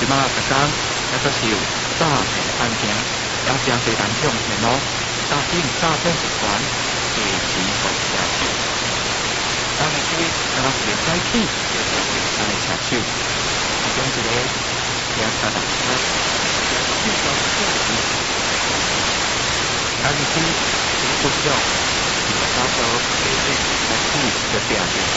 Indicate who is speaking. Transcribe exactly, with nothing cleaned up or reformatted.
Speaker 1: 即马逐工还阁是有诈骗案件，也真侪人向骗咯，诈骗诈骗集团地址国家手，咱们去咱们是早起就是咱的车手，其中一个警察大哥，介绍个人，咱们去。不需要，你们到时候可以来注意这边的。